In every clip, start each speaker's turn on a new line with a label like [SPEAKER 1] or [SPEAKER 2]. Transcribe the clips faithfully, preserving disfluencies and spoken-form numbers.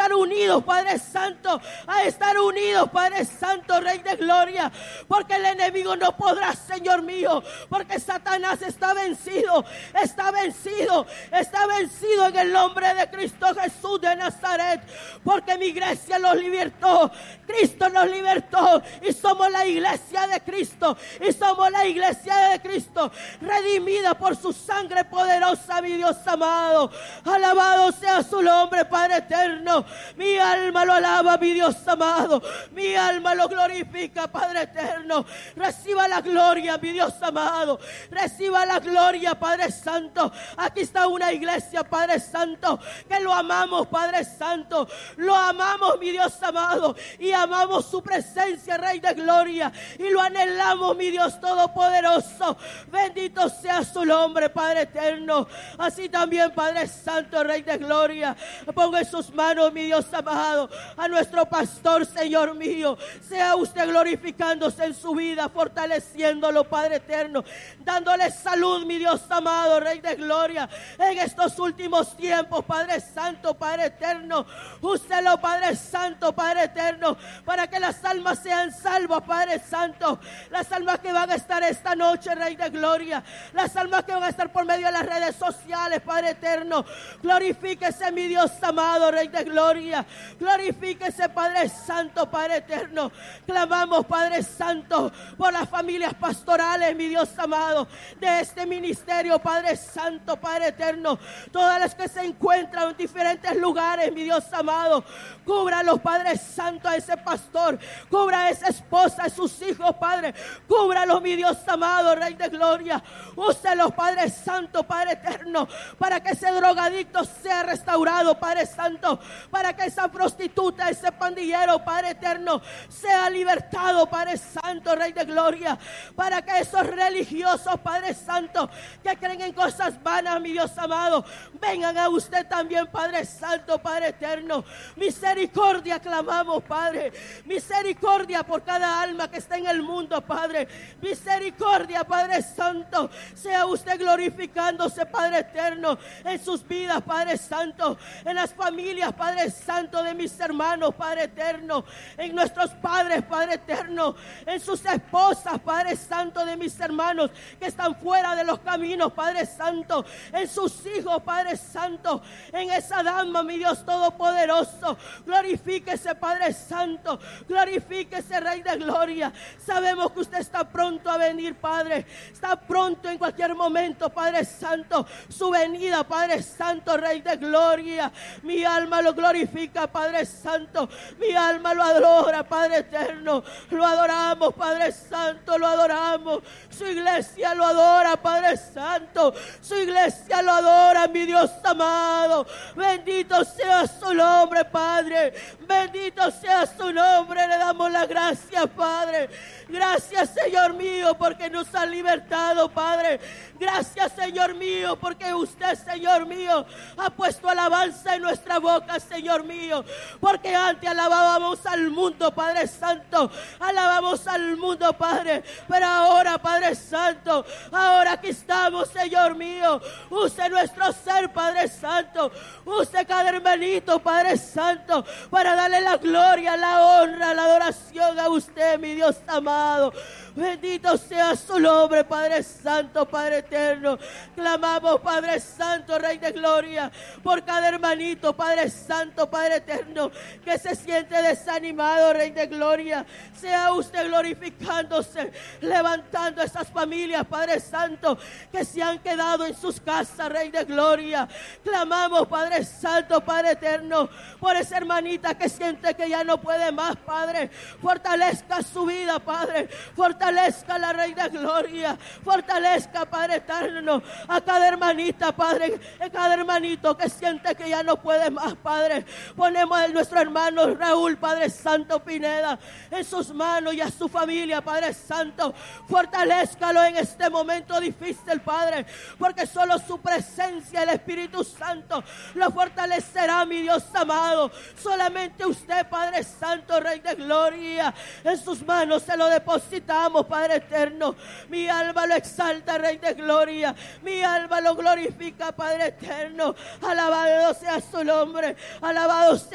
[SPEAKER 1] estar unidos, Padre Santo, a estar unidos, Padre Santo, Rey de Gloria, porque el enemigo no podrá, Señor mío, porque Satanás está vencido, está vencido, está vencido en el nombre de Cristo Jesús de Nazaret, porque mi iglesia los libertó, Cristo nos libertó y somos la iglesia de Cristo, y somos la iglesia de Cristo, redimida por su sangre poderosa, mi Dios amado. Alabado sea su nombre, Padre eterno. Mi alma lo alaba, mi Dios amado. Mi alma lo glorifica, Padre eterno. Reciba la gloria, mi Dios amado. Reciba la gloria, Padre Santo. Aquí está una iglesia, Padre Santo, que lo amamos, Padre Santo. Lo amamos, mi Dios amado, y amamos su presencia, Rey de Gloria, y lo anhelamos, mi Dios todopoderoso. Bendito sea su nombre, Padre eterno. Así también, Padre Santo, Rey de Gloria, pongo en sus manos, mi Dios amado, a nuestro pastor, Señor mío. Sea usted glorificándose en su vida, fortaleciéndolo, Padre eterno, dándole salud, mi Dios amado, Rey de Gloria, en estos últimos tiempos, Padre Santo, Padre eterno. Úselo, Padre Santo, Padre eterno, para que las almas sean salvas, Padre Santo. Las almas que van a estar esta noche, Rey de Gloria, las almas que van a estar por medio de las redes sociales, Padre eterno. Glorifíquese, mi Dios amado, Rey de Gloria. Glorifíquese, Padre Santo, Padre eterno. Clamamos, Padre Santo, por las familias pastorales, mi Dios amado, de este ministerio, Padre Santo, Padre eterno. Todas las que se encuentran en diferentes lugares, mi Dios amado. Cúbralos, Padre Santo, a ese pastor. Cubra a esa esposa, a sus hijos, Padre. Cúbralos, mi Dios amado, Rey de Gloria. Úselos, Padre Santo, Padre eterno, para que ese drogadicto sea restaurado, Padre Santo. Para que esa prostituta, ese pandillero, Padre eterno, sea libertado, Padre Santo, Rey de Gloria. Para que esos religiosos, Padre Santo, que creen en cosas vanas, mi Dios amado, vengan a usted también, Padre Santo, Padre eterno. Misericordia clamamos, Padre. Misericordia por cada alma que está en el mundo, Padre. Misericordia, Padre Santo. Sea usted glorificándose, Padre eterno, en sus vidas, Padre Santo, en las familias, Padre Santo, de mis hermanos, Padre eterno, en nuestros padres, Padre eterno, en sus esposas, Padre Santo, de mis hermanos que están fuera de los caminos, Padre Santo, en sus hijos, Padre Santo, en esa dama, mi Dios todopoderoso. Glorifíquese, Padre Santo, glorifíquese, Rey de Gloria. Sabemos que usted está pronto a venir, Padre. Está pronto en cualquier momento, Padre Santo, su venida, Padre Santo, Rey de Gloria. Mi alma lo glorifica, Padre Santo. Mi alma lo adora, Padre eterno. Lo adoramos, Padre Santo, lo adoramos. Su iglesia lo adora, Padre Santo. Su iglesia lo adora, mi Dios amado. Bendito sea su nombre, Padre. Bendito sea su nombre. Le damos la gracia, Padre. Gracias, Señor mío, porque nos ha libertado, Padre. Gracias, Señor mío, porque usted, Señor mío, ha puesto alabanza en nuestra boca, Señor mío. Porque antes alabábamos al mundo, Padre Santo. Alabamos al mundo, Padre. Pero ahora, Padre Santo, ahora aquí estamos, Señor mío. Use nuestro ser, Padre Santo. Use cada hermanito, Padre Santo, para darle la gloria, la honra, la adoración a usted, mi Dios amado. Bendito sea su nombre, Padre Santo, Padre eterno. Clamamos, Padre Santo, Rey de Gloria, por cada hermanito, Padre Santo, Padre eterno, que se siente desanimado, Rey de Gloria. Sea usted glorificándose, levantando esas familias, Padre Santo, que se han quedado en sus casas, Rey de Gloria. Clamamos, Padre Santo, Padre eterno, por esa hermanita que siente que ya no puede más, Padre. Fortalezca su vida, Padre. Fortalezca la Rey de Gloria. Fortalezca, Padre eterno, a cada hermanita, Padre, a cada hermanito que siente que ya no puede más, Padre. Ponemos a nuestro hermano Raúl, Padre Santo Pineda, en sus manos, y a su familia, Padre Santo. Fortalézcalo en este momento difícil, Padre, porque solo su presencia, el Espíritu Santo, lo fortalecerá, mi Dios amado. Solamente usted, Padre Santo, Rey de Gloria, en sus manos se lo depositamos, Padre eterno. Mi alma lo exalta, Rey de Gloria. Mi alma lo glorifica, Padre eterno. Alabado sea su nombre, alabado sea su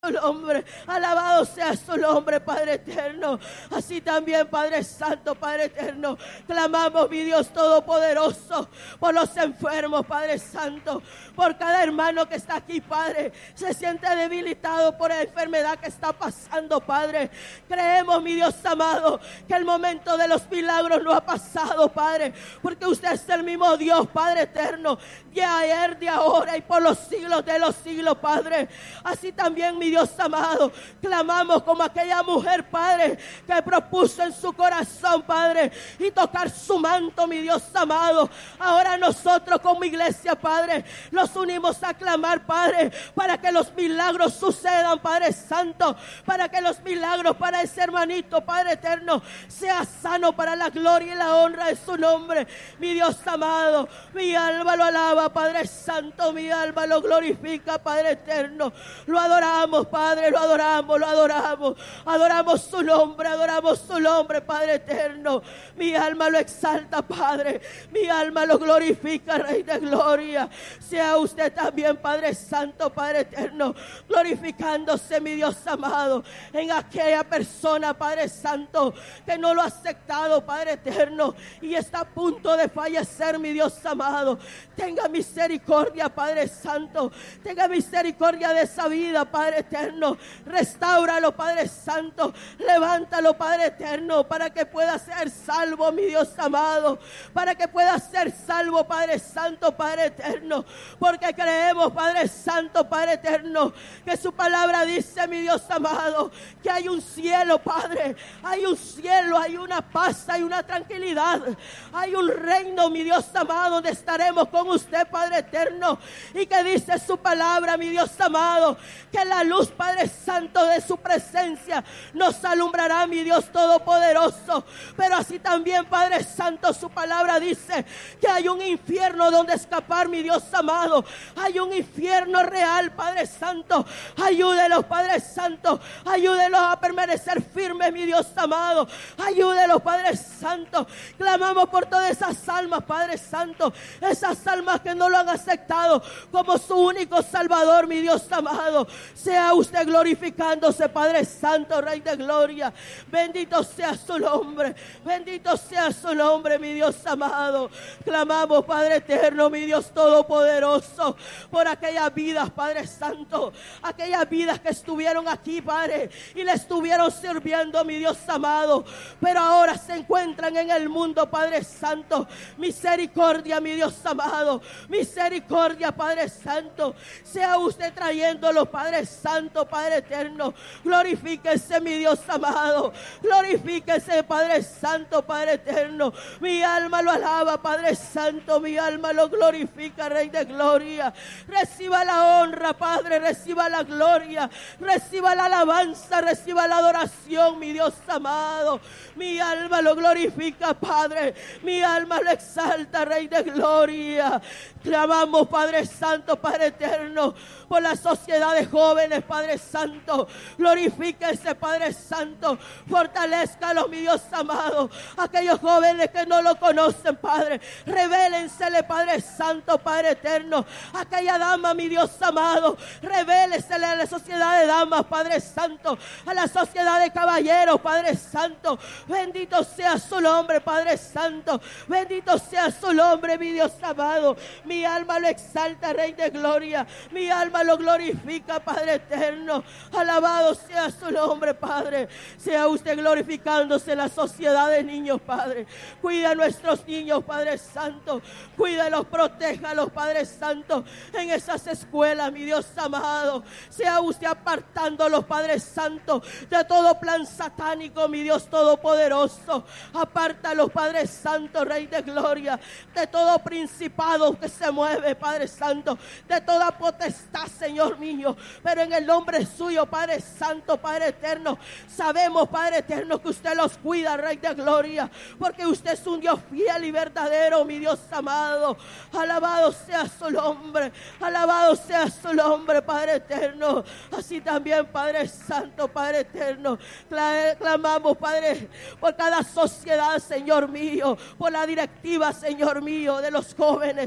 [SPEAKER 1] su nombre, alabado sea su nombre, Padre eterno. Así también, Padre Santo, Padre eterno, clamamos, mi Dios todopoderoso, por los enfermos, Padre Santo, por cada hermano que está aquí, Padre, se siente debilitado por la enfermedad que está pasando, Padre. Creemos, mi Dios amado, que el momento de los milagros no ha pasado, Padre, porque usted es el mismo Dios, Padre eterno, de ayer, de ahora y por los siglos de los siglos, Padre. Así también, mi Dios amado, clamamos como aquella mujer, Padre, que propuso en su corazón, Padre, y tocar su manto, mi Dios amado. Ahora nosotros como iglesia, Padre, nos unimos a clamar, Padre, para que los milagros sucedan, Padre Santo, para que los milagros para ese hermanito, Padre eterno, sea sano para la gloria y la honra de su nombre. Mi Dios amado, mi alma lo alaba, Padre Santo, mi alma lo glorifica, Padre eterno. Lo adoramos, Padre, lo adoramos, lo adoramos. Adoramos su nombre, adoramos su nombre, Padre eterno. Mi alma lo exalta, Padre. Mi alma lo glorifica, Rey de gloria. Sea usted también, Padre Santo, Padre eterno, glorificándose, mi Dios amado, en aquella persona, Padre Santo, que no lo ha aceptado, Padre eterno, y está a punto de fallecer, mi Dios amado. Tenga misericordia, Padre Santo. Tenga misericordia de esa vida, Padre eterno. Restáuralo, Padre Santo. Levántalo, Padre eterno, para que pueda ser salvo, mi Dios amado. Para que pueda ser salvo, Padre Santo, Padre eterno. Porque creemos, Padre Santo, Padre eterno, que su palabra dice, mi Dios amado, que hay un cielo, Padre. Hay un cielo, hay una paz, hay una tranquilidad. Hay un reino, mi Dios amado, donde estaremos con usted, Padre eterno. Y que dice su palabra, mi Dios amado, que la luz, Padre Santo, de su presencia nos alumbrará, mi Dios todopoderoso. Pero así también, Padre Santo, su palabra dice que hay un infierno donde escapar, mi Dios amado. Hay un infierno real, Padre Santo. Ayúdelos, Padre Santo. Ayúdelos a permanecer firmes, mi Dios amado. Ayúdelos, Padre Santo. Clamamos por todas esas almas, Padre Santo. Esas almas que no lo han aceptado como su único Salvador, mi Dios amado. Sea usted glorificándose, Padre Santo, Rey de gloria. Bendito sea su nombre. Bendito sea su nombre, mi Dios amado. Clamamos, Padre eterno, mi Dios todopoderoso, por aquellas vidas, Padre Santo. Aquellas vidas que estuvieron aquí, Padre, y le estuvieron sirviendo, mi Dios amado, pero ahora se encuentran en el mundo, Padre Santo. Misericordia, mi Dios amado. Misericordia, Padre Santo. Sea usted trayéndolo, Padre Santo, Padre eterno. Glorifíquese, mi Dios amado. Glorifíquese, Padre Santo, Padre eterno. Mi alma lo alaba, Padre Santo. Mi alma lo glorifica, Rey de gloria. Reciba la honra, Padre. Reciba la gloria. Reciba la alabanza. Reciba la adoración, mi Dios amado. Mi alma lo glorifica, Padre. Mi alma lo exalta, Rey de gloria. Clamamos, Padre Santo, Padre eterno, por las sociedades jóvenes, Padre Santo. Glorifíquese, Padre Santo. Fortalezcalos, mi Dios amado. Aquellos jóvenes que no lo conocen, Padre, revélensele, Padre Santo, Padre eterno. Aquella dama, mi Dios amado, revélesele a la sociedad de damas, Padre Santo, a la sociedad de caballeros, Padre Santo. Bendito sea su nombre, Padre Santo. Bendito sea su nombre, mi Dios amado. Mi alma lo exalta, Rey de gloria. Mi alma lo glorifica, Padre eterno. Alabado sea su nombre, Padre. Sea usted glorificándose en la sociedad de niños, Padre. Cuida a nuestros niños, Padre Santo. Cuídalos, protéjalos, Padre Santo, en esas escuelas, mi Dios amado. Sea usted apartándolos, Padre Santo, de todo plan satánico, mi Dios todopoderoso. Apártalos, Padre Santo, Rey de gloria, de todo principado que se mueve, Padre Santo, de toda potestad, Señor mío. Pero en el nombre suyo, Padre Santo, Padre eterno, sabemos, Padre eterno, que usted los cuida, Rey de gloria, porque usted es un Dios fiel y verdadero, mi Dios amado. Alabado sea su nombre. Alabado sea su nombre, Padre eterno. Así también, Padre Santo, Padre eterno, clamamos, Padre, por cada sociedad, Señor mío, por la directiva, Señor mío, de los jóvenes.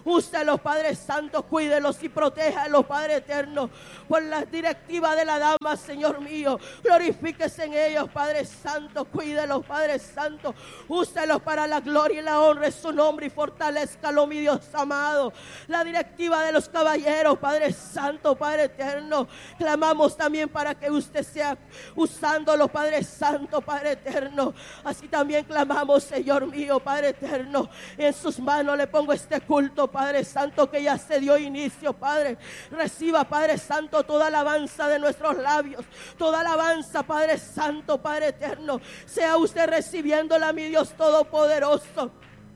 [SPEAKER 1] Úselos, Padre Santo, cuídelos y protéjalos, Padre eterno, por la directiva de la dama, Señor mío. Glorifíquese en ellos, Padre Santo, cuídelos, Padre Santo. Úselos para la gloria y la honra de su nombre y fortalezcalo, mi Dios amado. La directiva de los caballeros, Padre Santo, Padre eterno, clamamos también para que usted sea usándolos, Padre Santo, Padre eterno. Así también clamamos, Señor mío, Padre eterno, en sus manos le pongo este culto, Padre Santo, que ya se dio inicio, Padre. Reciba, Padre Santo, toda alabanza de nuestros labios, toda alabanza, Padre Santo, Padre eterno. Sea usted recibiéndola, mi Dios todopoderoso.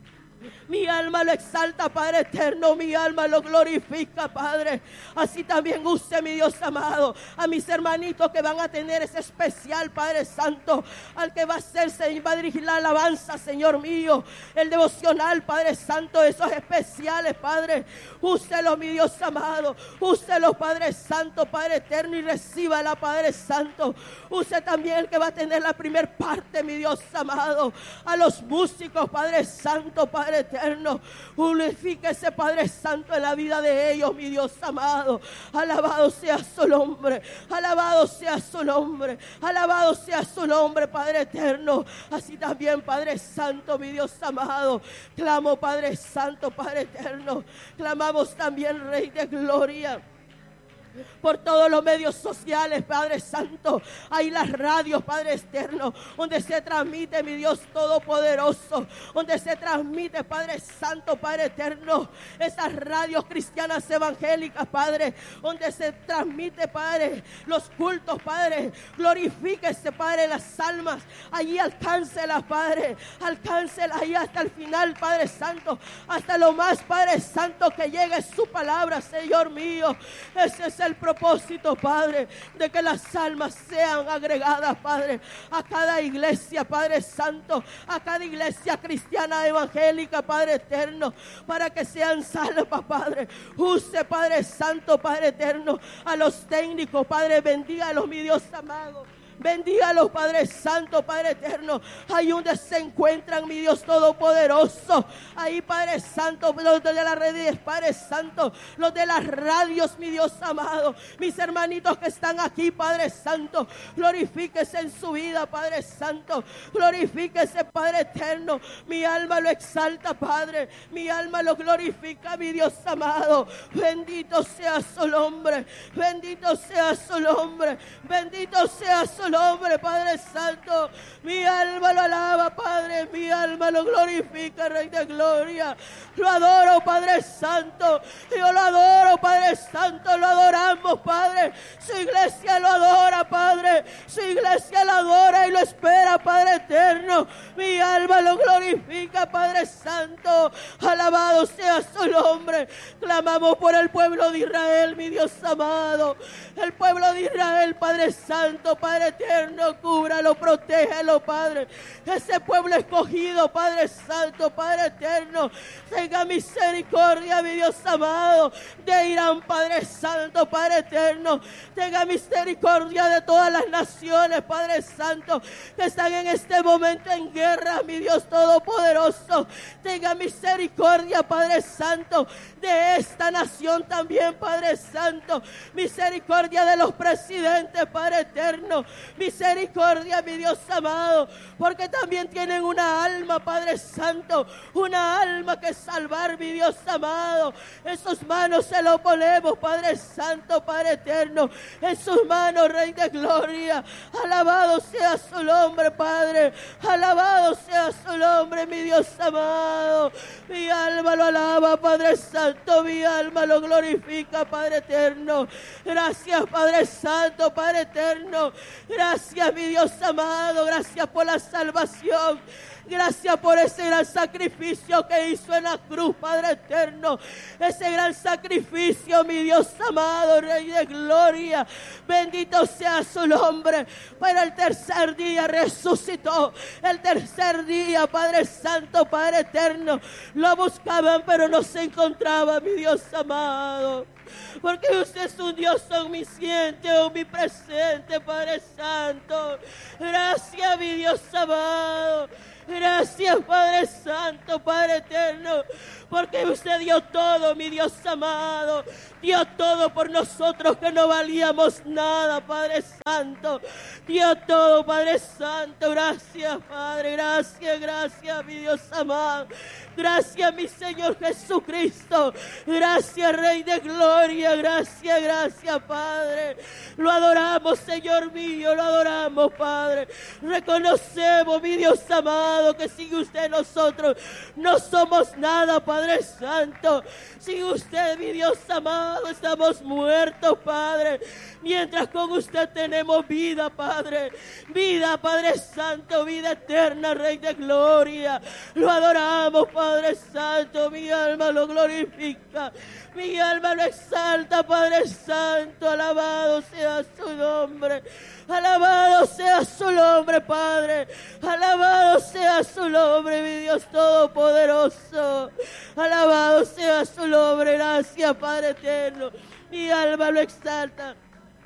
[SPEAKER 1] Mi alma lo exalta, Padre eterno, mi alma lo glorifica, Padre. Así también use, mi Dios amado, a mis hermanitos que van a tener ese especial, Padre Santo, al que va a ser, Señor, va a dirigir la alabanza, Señor mío, el devocional, Padre Santo, esos especiales, Padre. Úselo, mi Dios amado, úselo, Padre Santo, Padre eterno, y recíbala, Padre Santo. Use también el que va a tener la primer parte, mi Dios amado, a los músicos, Padre Santo, Padre eterno. Glorifíquese, Padre Santo, en la vida de ellos, mi Dios amado. Alabado sea su nombre, alabado sea su nombre, alabado sea su nombre, Padre eterno. Así también, Padre Santo, mi Dios amado, clamo, Padre Santo, Padre eterno. Clamamos también, Rey de gloria, por todos los medios sociales, Padre Santo. Hay las radios, Padre eterno, donde se transmite, mi Dios todopoderoso, donde se transmite, Padre Santo, Padre eterno, esas radios cristianas evangélicas, Padre, donde se transmite, Padre, los cultos, Padre. Glorifíquese, Padre, las almas. Allí alcáncelas, Padre, alcáncelas ahí hasta el final, Padre Santo, hasta lo más, Padre Santo, que llegue su palabra, Señor mío. Ese es el propósito, Padre, de que las almas sean agregadas, Padre, a cada iglesia, Padre Santo, a cada iglesia cristiana evangélica, Padre eterno, para que sean salvas, Padre. Use, Padre Santo, Padre eterno, a los técnicos, Padre, bendígalos, mi Dios amado. Bendígalos, Padre Santo, Padre eterno, ahí donde se encuentran, mi Dios todopoderoso. Ahí, Padre Santo, los de las redes, Padre Santo, los de las radios, mi Dios amado, mis hermanitos que están aquí, Padre Santo, glorifíquese en su vida, Padre Santo, glorifíquese, Padre eterno. Mi alma lo exalta, Padre, mi alma lo glorifica, mi Dios amado. Bendito sea su nombre, bendito sea su nombre, bendito sea su nombre, Padre Santo. Mi alma lo alaba, Padre, mi alma lo glorifica, Rey de gloria. Lo adoro, Padre Santo, yo lo adoro, Padre Santo, lo adoramos, Padre. Su iglesia lo adora, Padre, su iglesia lo adora y lo espera, Padre eterno. Mi alma lo glorifica, Padre Santo, alabado sea su nombre. Clamamos por el pueblo de Israel, mi Dios amado, el pueblo de Israel, Padre Santo, Padre eterno, cúbralo, protégelo, Padre. Ese pueblo escogido, Padre Santo, Padre eterno, tenga misericordia, mi Dios amado, de Irán, Padre Santo, Padre eterno. Tenga misericordia de todas las naciones, Padre Santo, que están en este momento en guerra, mi Dios todopoderoso. Tenga misericordia, Padre Santo, de esta nación también, Padre Santo. Misericordia de los presidentes, Padre eterno. Misericordia, mi Dios amado, porque también tienen una alma, Padre Santo, una alma que salvar, mi Dios amado. En sus manos se lo ponemos, Padre Santo, Padre eterno, en sus manos, Rey de gloria. Alabado sea su nombre, Padre, alabado sea su nombre, mi Dios amado. Mi alma lo alaba, Padre Santo, mi alma lo glorifica, Padre eterno. Gracias, Padre Santo, Padre eterno. Gracias, mi Dios amado, gracias por la salvación. Gracias por ese gran sacrificio que hizo en la cruz, Padre eterno. Ese gran sacrificio, mi Dios amado, Rey de gloria. Bendito sea su nombre. Pero el tercer día resucitó. El tercer día, Padre Santo, Padre eterno. Lo buscaban, pero no se encontraba, mi Dios amado. Porque usted es un Dios omnisciente, omnipresente, Padre Santo. Gracias, mi Dios amado. Gracias, Padre Santo, Padre eterno, porque usted dio todo, mi Dios amado, dio todo por nosotros que no valíamos nada, Padre Santo, dio todo, Padre Santo. Gracias, Padre, gracias, gracias, mi Dios amado, gracias, mi Señor Jesucristo, gracias, Rey de Gloria, gracias, gracias, Padre. Lo adoramos, Señor mío, lo adoramos, Padre. Reconocemos, mi Dios amado, que sin usted nosotros no somos nada, Padre Santo. Sin usted, mi Dios amado, estamos muertos, Padre. Mientras con usted tenemos vida, Padre. Vida, Padre Santo, vida eterna, Rey de Gloria. Lo adoramos, Padre Santo. Mi alma lo glorifica. Mi alma lo exalta, Padre Santo. Alabado sea su nombre. Alabado sea su nombre, Padre. Alabado sea su nombre, mi Dios Todopoderoso. Alabado sea su nombre. Gracias, Padre eterno. Mi alma lo exalta.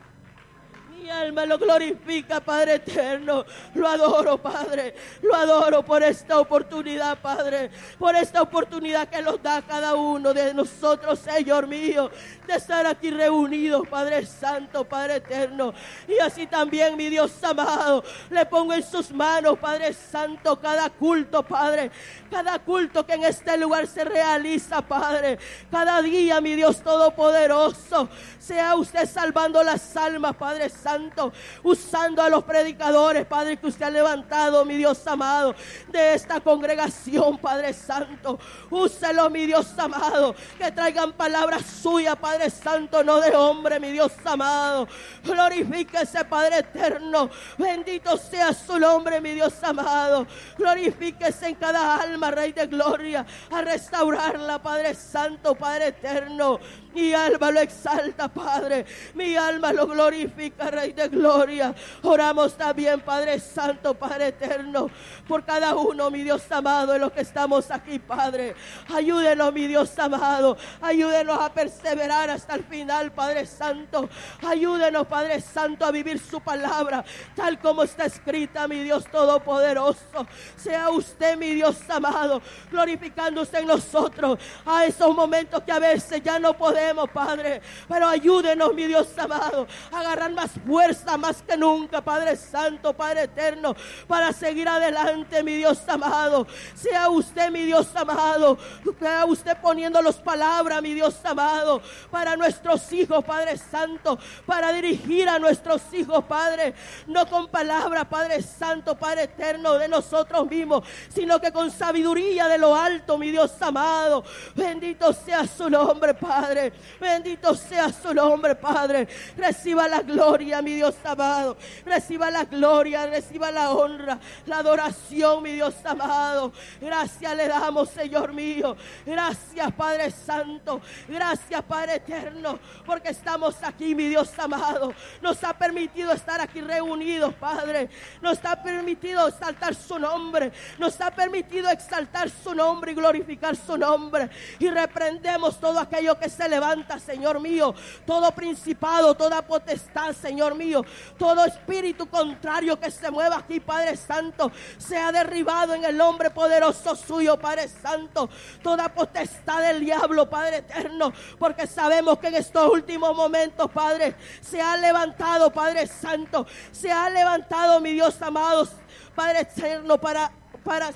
[SPEAKER 1] Mi alma lo glorifica, Padre eterno. Lo adoro, Padre. Lo adoro por esta oportunidad, Padre. Por esta oportunidad que nos da cada uno de nosotros, Señor mío, de estar aquí reunidos, Padre Santo, Padre eterno. Y así también, mi Dios amado, le pongo en sus manos, Padre Santo, cada culto, Padre. Cada culto que en este lugar se realiza, Padre. Cada día, mi Dios Todopoderoso. Sea usted salvando las almas, Padre Santo. Usando a los predicadores, Padre, que usted ha levantado, mi Dios amado, de esta congregación, Padre Santo. Úselo, mi Dios amado. Que traigan palabras suyas, Padre Santo, no de hombre, mi Dios amado. Glorifíquese, Padre eterno. Bendito sea su nombre, mi Dios amado. Glorifíquese en cada alma, Rey de Gloria, a restaurarla, Padre Santo, Padre eterno. Mi alma lo exalta, Padre. Mi alma lo glorifica, Rey de Gloria. Oramos también, Padre Santo, Padre eterno, por cada uno, mi Dios amado, de los que estamos aquí, Padre. Ayúdenos, mi Dios amado. Ayúdenos a perseverar hasta el final, Padre Santo. Ayúdenos, Padre Santo, a vivir su palabra tal como está escrita, mi Dios Todopoderoso. Sea usted, mi Dios amado, glorificándose en nosotros a esos momentos que a veces ya no podemos, Padre, pero ayúdenos, mi Dios amado, a agarrar más fuerza, más que nunca, Padre Santo, Padre eterno, para seguir adelante, mi Dios amado. Sea usted, mi Dios amado, sea usted poniendo las palabras, mi Dios amado, para nuestros hijos, Padre Santo, para dirigir a nuestros hijos, Padre, no con palabras, Padre Santo, Padre eterno, de nosotros mismos, sino que con sabiduría de lo alto, mi Dios amado. Bendito sea su nombre, Padre. Bendito sea su nombre, Padre. Reciba la gloria, mi Dios amado. Reciba la gloria, reciba la honra, la adoración, mi Dios amado. Gracias le damos, Señor mío. Gracias, Padre Santo. Gracias, Padre eterno, porque estamos aquí, mi Dios amado. Nos ha permitido estar aquí reunidos, Padre. Nos ha permitido exaltar su nombre. Nos ha permitido exaltar su nombre y glorificar su nombre. Y reprendemos todo aquello que se levanta, Señor mío, todo principado, toda potestad, Señor mío, todo espíritu contrario que se mueva aquí, Padre Santo, sea derribado en el nombre poderoso suyo, Padre Santo. Toda potestad del diablo, Padre eterno, porque sabemos que en estos últimos momentos, Padre, se ha levantado, Padre Santo, se ha levantado, mi Dios amado, Padre eterno, para, para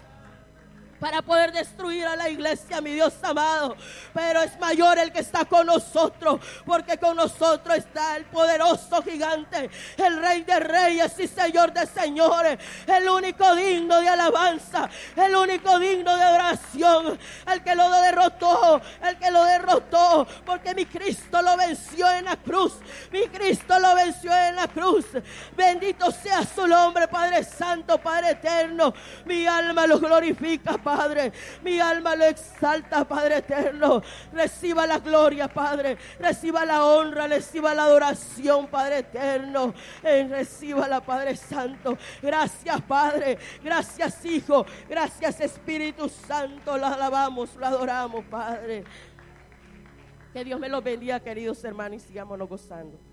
[SPEAKER 1] para poder destruir a la iglesia, mi Dios amado. Pero es mayor el que está con nosotros, porque con nosotros está el poderoso gigante, el Rey de reyes y Señor de señores, el único digno de alabanza, el único digno de adoración, el que lo derrotó, el que lo derrotó, porque mi Cristo lo venció en la cruz, mi Cristo lo venció en la cruz. Bendito sea su nombre, Padre Santo, Padre eterno. Mi alma lo glorifica, Padre, mi alma lo exalta, Padre eterno. Reciba la gloria, Padre, reciba la honra, reciba la adoración, Padre eterno. Eh, reciba la, Padre Santo. Gracias, Padre, gracias, Hijo, gracias, Espíritu Santo. Lo alabamos, lo adoramos, Padre. Que Dios me los bendiga, queridos hermanos, y sigámonos gozando.